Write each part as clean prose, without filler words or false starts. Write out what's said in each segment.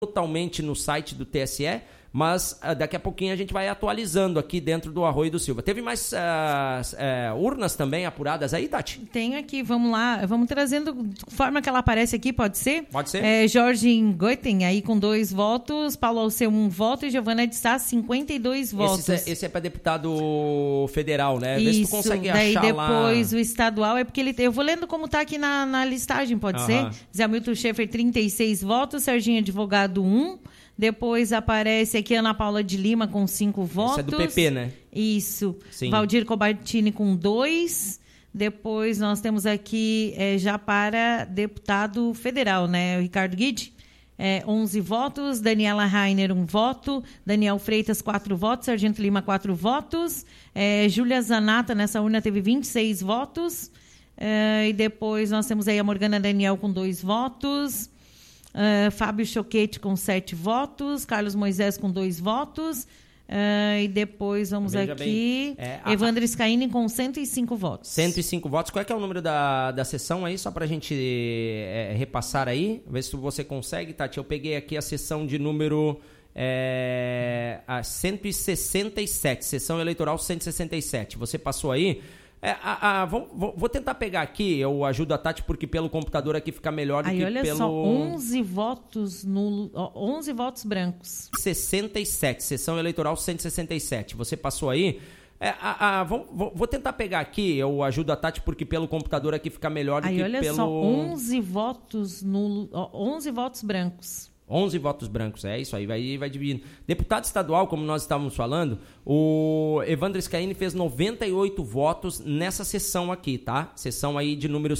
totalmente no site do TSE, mas daqui a pouquinho a gente vai atualizando aqui dentro do Arroio do Silva. Teve mais urnas também apuradas aí, Tati? Tem aqui, vamos lá, vamos trazendo de forma que ela aparece aqui, pode ser? Pode ser. Jorge Goiten aí com 2 votos, Paulo Alceu 1 voto e Giovana de Sá 52 votos. Esse é para deputado federal, né? Isso, vê se tu consegue daí achar depois lá. O estadual é porque eu vou lendo como está aqui na listagem, pode ser? Zé Hamilton Schaefer 36 votos, Serginho Advogado 1. Depois aparece aqui Ana Paula de Lima com 5 votos. Isso é do PP, né? Isso. Sim. Valdir Cobartini com 2. Depois nós temos aqui já para deputado federal, né? O Ricardo Guide, 11 votos. Daniela Rainer, 1 voto. Daniel Freitas, 4 votos. Sargento Lima, 4 votos. Júlia Zanata, nessa urna, teve 26 votos. E depois nós temos aí a Morgana Daniel com 2 votos. Fábio Choquete com 7 votos, Carlos Moisés com 2 votos, e depois vamos aqui, Evandro Scaini com 105 votos. 105 votos. Qual é que é o número da sessão aí, só para a gente repassar aí, ver se você consegue, Tati. Eu peguei aqui a sessão de número 167, sessão eleitoral 167. Você passou aí? Vou tentar pegar aqui, eu ajudo a Tati, porque pelo computador aqui fica melhor do que olha pelo... Olha só, 11 votos nulos, 11 votos brancos. 67, sessão eleitoral 167. Você passou aí? Vou tentar pegar aqui, eu ajudo a Tati, porque pelo computador aqui fica melhor do que olha pelo... Olha só, 11 votos nulos, 11 votos brancos. 11 votos brancos, é isso aí, vai dividindo. Deputado estadual, como nós estávamos falando, o Evandro Scaini fez 98 votos nessa sessão aqui, tá? Sessão aí de número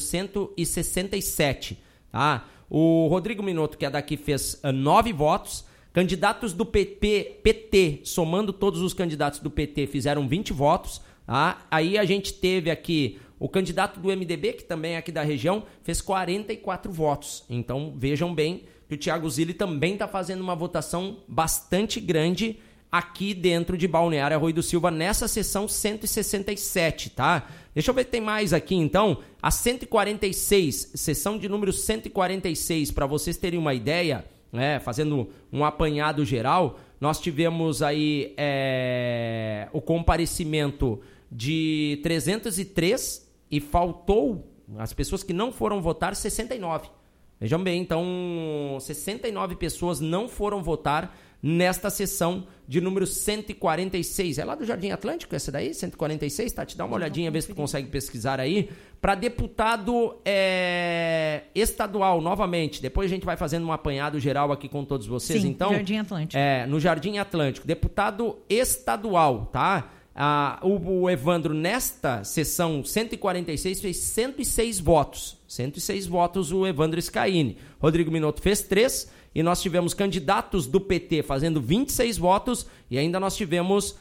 167, tá? O Rodrigo Minotto, que é daqui, fez 9 votos. Candidatos do PT, somando todos os candidatos do PT, fizeram 20 votos, tá? Aí a gente teve aqui o candidato do MDB, que também é aqui da região, fez 44 votos. Então, vejam bem que o Thiago Zilli também está fazendo uma votação bastante grande aqui dentro de Balneário Arroio do Silva, nessa sessão 167, tá? Deixa eu ver se tem mais aqui, então. A 146, sessão de número 146, para vocês terem uma ideia, fazendo um apanhado geral, nós tivemos aí o comparecimento de 303 e faltou, as pessoas que não foram votar, 69. Vejam bem, então 69 pessoas não foram votar nesta sessão de número 146. É lá do Jardim Atlântico essa daí? 146? Tá? Te dá uma olhadinha, vê se tu consegue pesquisar aí. Para deputado estadual, novamente. Depois a gente vai fazendo um apanhado geral aqui com todos vocês. Sim, então, Jardim Atlântico. No Jardim Atlântico. Deputado estadual, tá? O Evandro, nesta sessão 146, fez 106 votos. 106 votos o Evandro Scaini. Rodrigo Minotto fez 3. E nós tivemos candidatos do PT fazendo 26 votos. E ainda nós tivemos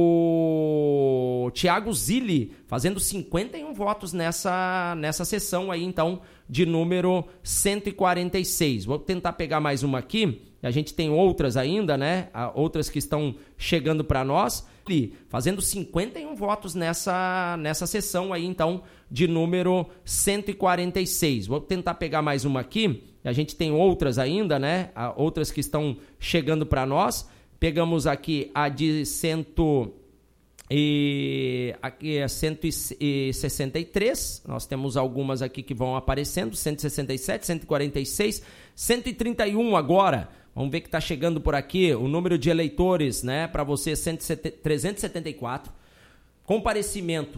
o Thiago Zilli fazendo 51 votos nessa sessão aí, então, de número 146. Vou tentar pegar mais uma aqui. A gente tem outras ainda, né? Outras que estão chegando para nós. Fazendo 51 votos nessa sessão aí, então, de número 146. Vou tentar pegar mais uma aqui. A gente tem outras ainda, né? Outras que estão chegando para nós. Pegamos aqui a de aqui é 163. Nós temos algumas aqui que vão aparecendo. 167, 146, 131 agora. Vamos ver que está chegando por aqui o número de eleitores, né? Para você, 374. Comparecimento,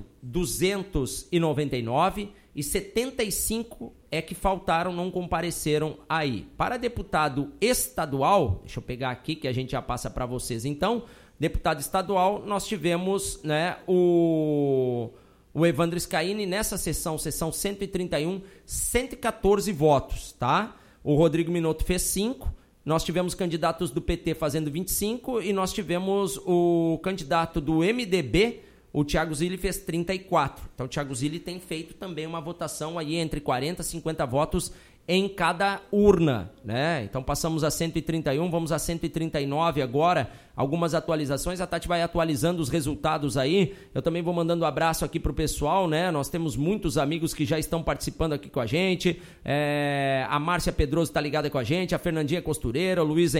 299. E 75 é que faltaram, não compareceram aí. Para deputado estadual, deixa eu pegar aqui que a gente já passa para vocês. Então, deputado estadual, nós tivemos, né, o Evandro Scaini nessa sessão 131, 114 votos, tá? O Rodrigo Minotto fez 5. Nós tivemos candidatos do PT fazendo 25 e nós tivemos o candidato do MDB, o Thiago Zilli, fez 34. Então, o Thiago Zilli tem feito também uma votação aí entre 40 e 50 votos em cada urna, né? Então, passamos a 131, vamos a 139 agora. Algumas atualizações, a Tati vai atualizando os resultados aí. Eu também vou mandando um abraço aqui pro pessoal, né? Nós temos muitos amigos que já estão participando aqui com a gente. A Márcia Pedroso tá ligada com a gente, a Fernandinha Costureira, o Luiz